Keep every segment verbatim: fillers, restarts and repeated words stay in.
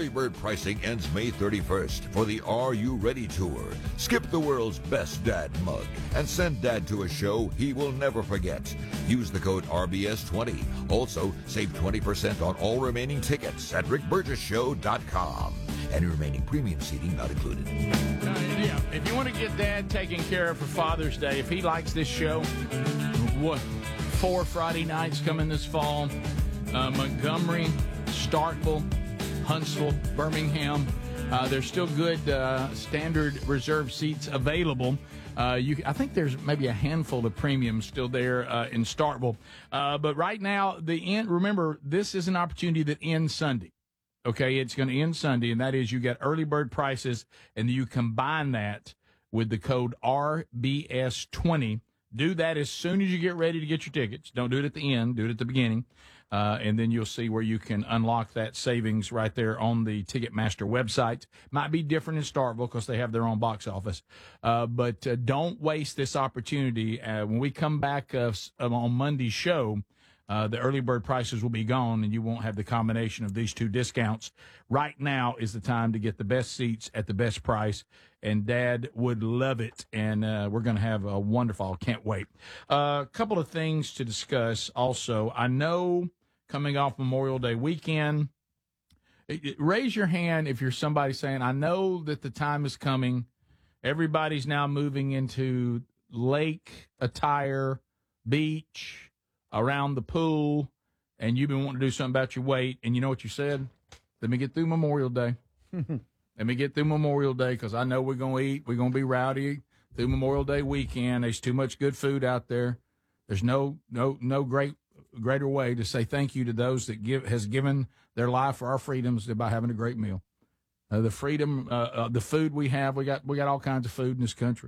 Early bird pricing ends May thirty-first for the Are You Ready tour. Skip the world's best dad mug and send dad to a show he will never forget. Use the code R B S twenty. Also, save twenty percent on all remaining tickets at rick burgess show dot com. Any remaining premium seating not included. Uh, yeah, if you want to get dad taken care of for Father's Day, if he likes this show, what four Friday nights coming this fall, uh, Montgomery, Starkville, Huntsville, Birmingham. Uh, there's still good uh, standard reserve seats available. Uh, you, I think there's maybe a handful of premiums still there uh, in Starkville. Uh, but right now, the end. Remember, this is an opportunity that ends Sunday. Okay, it's going to end Sunday, and that is you get early bird prices, and you combine that with the code R B S twenty. Do that as soon as you get ready to get your tickets. Don't do it at the end. Do it at the beginning. Uh, and then you'll see where you can unlock that savings right there on the Ticketmaster website. Might be different in Starkville because they have their own box office. Uh, but uh, don't waste this opportunity. Uh, when we come back uh, on Monday's show, uh, the early bird prices will be gone, and you won't have the combination of these two discounts. Right now is the time to get the best seats at the best price, and Dad would love it, and uh, we're going to have a wonderful, can't wait. A uh, couple of things to discuss also. I know coming off Memorial Day weekend, it, it, raise your hand if you're somebody saying, I know that the time is coming. Everybody's now moving into lake attire, beach, around the pool, and you've been wanting to do something about your weight, and you know what you said? Let me get through Memorial Day. Let me get through Memorial Day because I know we're going to eat. We're going to be rowdy through Memorial Day weekend. There's too much good food out there. There's no no no great greater way to say thank you to those that give has given their life for our freedoms by having a great meal. Uh, the freedom, uh, uh, the food we have, we got we got all kinds of food in this country.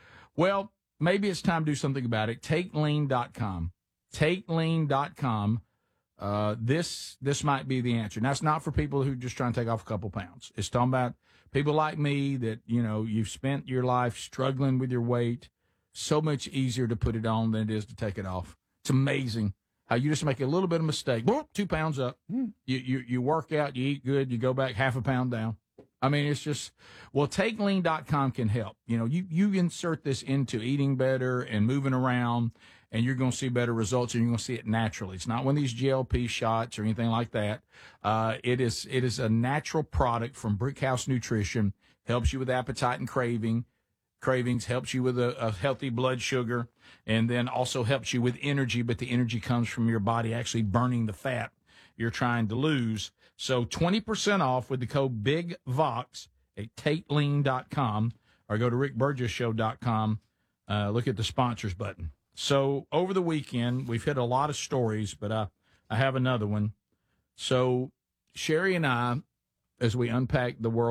Well, maybe it's time to do something about it. Take lean dot com. take lean dot com. Uh, this this might be the answer. Now, it's not for people who just try and take off a couple pounds. It's talking about people like me that, you know, you've spent your life struggling with your weight. So much easier to put it on than it is to take it off. It's amazing how you just make a little bit of mistake. Boom, two pounds up. You, you, you work out, you eat good, you go back half a pound down. I mean, it's just, well, take lean dot com can help. You know, you, you insert this into eating better and moving around, and you're going to see better results, and you're going to see it naturally. It's not one of these G L P shots or anything like that. Uh, it is it is a natural product from Brickhouse Nutrition. Helps you with appetite and craving, cravings, helps you with a, a healthy blood sugar, and then also helps you with energy, but the energy comes from your body actually burning the fat you're trying to lose. So twenty percent off with the code BIGVOX at take lean dot com, or go to rick burgess show dot com. Uh, look at the sponsors button. So over the weekend, we've hit a lot of stories, but I, I have another one. So Sherry and I, as we unpack the world